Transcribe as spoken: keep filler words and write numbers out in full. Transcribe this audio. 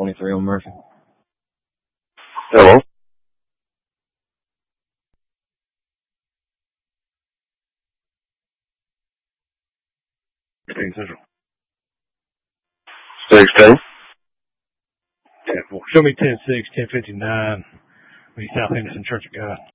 twenty-three on Murphy. Hello? sixteen Central. sixteen? ten four. Show me ten six, ten fifty-nine. The South Henderson Church of God.